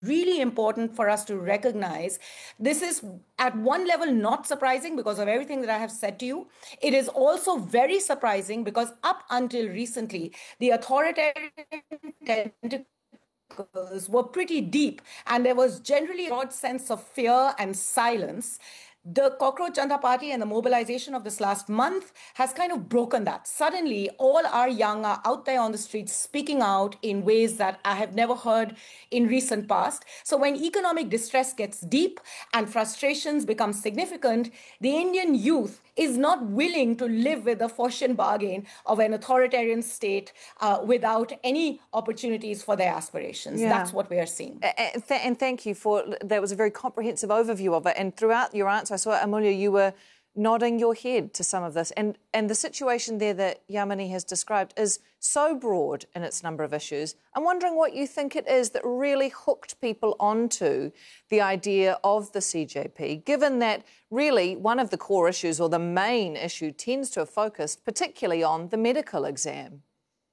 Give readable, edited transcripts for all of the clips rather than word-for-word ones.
really important for us to recognize. This is at one level not surprising because of everything that I have said to you. It is also very surprising because up until recently, the authoritarian tentacles were pretty deep, and there was generally a broad sense of fear and silence. The Cockroach Janta Party and the mobilization of this last month has kind of broken that. Suddenly, all our young are out there on the streets speaking out in ways that I have never heard in recent past. So when economic distress gets deep and frustrations become significant, the Indian youth is not willing to live with the Foshan bargain of an authoritarian state without any opportunities for their aspirations. Yeah. That's what we are seeing. And thank you for that. Was a very comprehensive overview of it. And throughout your answer, I saw, Amulya, you were nodding your head to some of this. And the situation there that Yamini has described is so broad in its number of issues. I'm wondering what you think it is that really hooked people onto the idea of the CJP, given that really one of the core issues or the main issue tends to have focused particularly on the medical exam.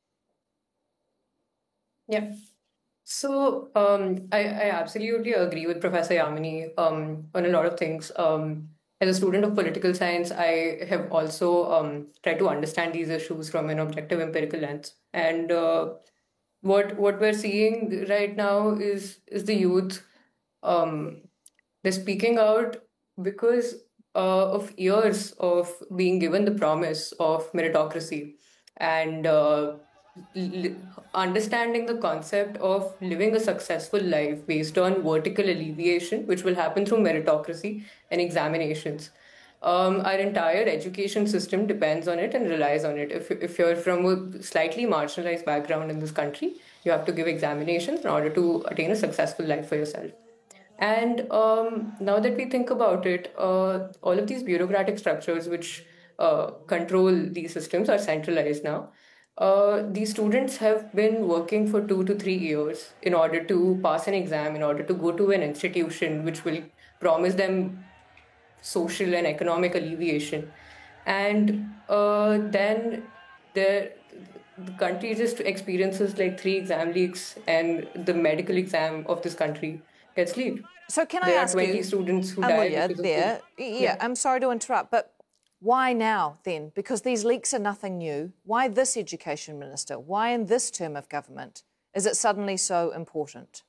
Yeah. So I absolutely agree with Professor Yamini on a lot of things. As a student of political science, I have also tried to understand these issues from an objective empirical lens. And what we're seeing right now is the youth. They're speaking out because of years of being given the promise of meritocracy and understanding the concept of living a successful life based on vertical alleviation, which will happen through meritocracy and examinations. Our entire education system depends on it and relies on it. If you're from a slightly marginalized background in this country, you have to give examinations in order to attain a successful life for yourself. And now that we think about it, all of these bureaucratic structures which control these systems are centralized now. These students have been working for 2 to 3 years in order to pass an exam, in order to go to an institution which will promise them social and economic alleviation. And then the country just experiences like 3 exam leaks, and the medical exam of this country gets leaked. So can I ask you, there are 20 students who Amulya, died there, I'm sorry to interrupt, but why now, then? Because these leaks are nothing new. Why this education minister? Why in this term of government is it suddenly so important?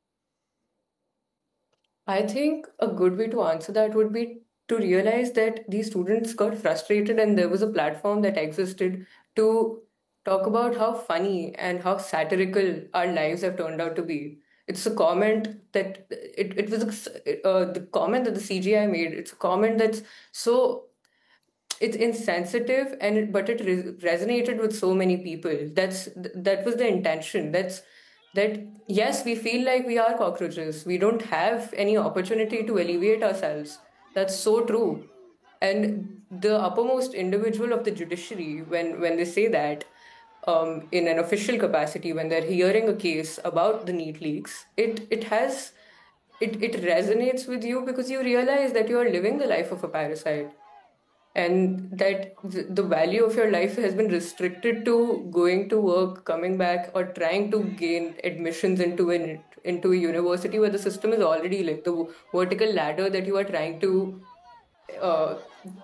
I think a good way to answer that would be to realize that these students got frustrated and there was a platform that existed to talk about how funny and how satirical our lives have turned out to be. It's a comment that it was the comment that the CGI made. It's a comment that's so it's insensitive but it resonated with so many people. That was the intention. That yes, we feel like we are cockroaches. We don't have any opportunity to alleviate ourselves. That's so true. And the uppermost individual of the judiciary, when they say that in an official capacity, when they're hearing a case about the NEET leaks, it resonates with you because you realize that you are living the life of a parasite, and that the value of your life has been restricted to going to work, coming back, or trying to gain admissions into a university where the system is already like the vertical ladder that you are trying to uh,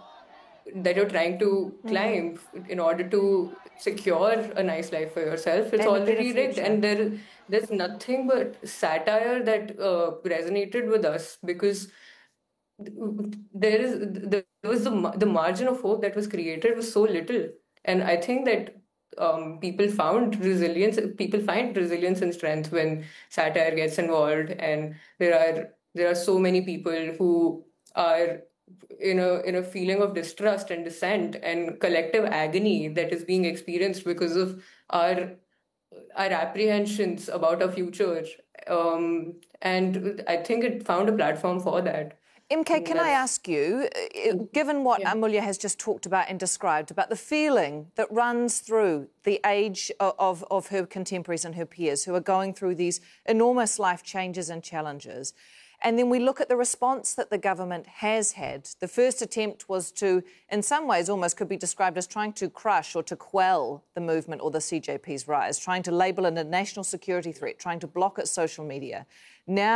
climb in order to secure a nice life for yourself. It's already rigged, and there's nothing but satire that resonated with us because there was the margin of hope that was created was so little. And I think that people find resilience and strength when satire gets involved, and there are so many people who are in a feeling of distrust and dissent and collective agony that is being experienced because of our apprehensions about our future. And I think it found a platform for that. MK, can I ask you, given what Amulya has just talked about and described, about the feeling that runs through the age of her contemporaries and her peers who are going through these enormous life changes and challenges, and then we look at the response that the government has had. The first attempt was to, in some ways, almost could be described as trying to crush or to quell the movement or the CJP's rise, trying to label it a national security threat, trying to block its social media. Now